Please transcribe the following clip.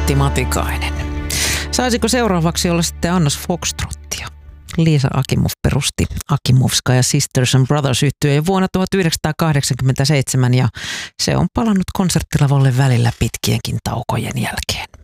Matti Matikainen. Saisiko seuraavaksi olla sitten Annas Foxtrottia? Liisa Akimov perusti Akimovska Sisters and Brothers -yhtye jo vuonna 1987 ja se on palannut konserttilavalle välillä pitkienkin taukojen jälkeen.